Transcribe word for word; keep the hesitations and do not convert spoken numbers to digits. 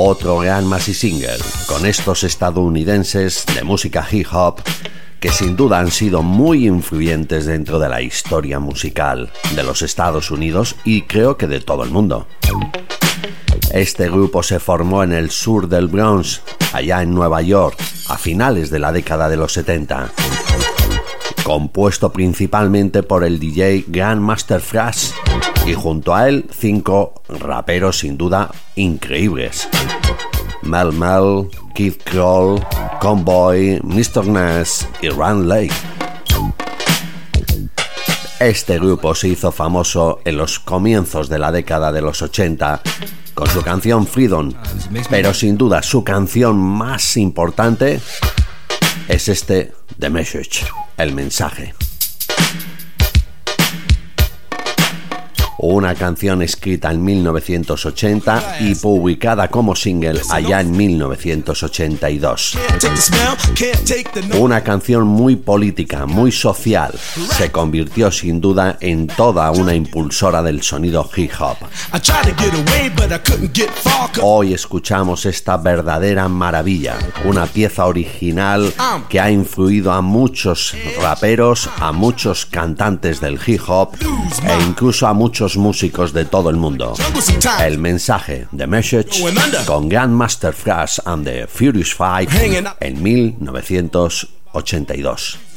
Otro gran maxi single con estos estadounidenses de música hip hop que sin duda han sido muy influyentes dentro de la historia musical de los Estados Unidos y creo que de todo el mundo. Este grupo se formó en el sur del Bronx, allá en Nueva York, a finales de la década de los setenta. Compuesto principalmente por el D J Grandmaster Flash y junto a él cinco raperos sin duda increíbles: Mel Mel, Kid Kroll, Convoy, mister Ness y Run Lake. Este grupo se hizo famoso en los comienzos de la década de los ochenta con su canción Freedom, pero sin duda su canción más importante es este The Message, el mensaje. Una canción escrita en mil novecientos ochenta y publicada como single allá en mil novecientos ochenta y dos. Una canción muy política, muy social. Se convirtió sin duda en toda una impulsora del sonido hip hop. Hoy escuchamos esta verdadera maravilla, una pieza original que ha influido a muchos raperos, a muchos cantantes del hip hop e incluso a muchos músicos de todo el mundo. El mensaje, The Message, con Grandmaster Flash and the Furious Five en mil novecientos ochenta y dos.